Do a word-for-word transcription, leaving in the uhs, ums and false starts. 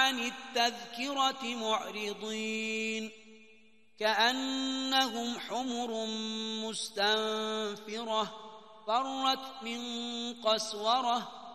عن التذكرة معرضين كأنهم حمر مستنفرة فرت من قسورة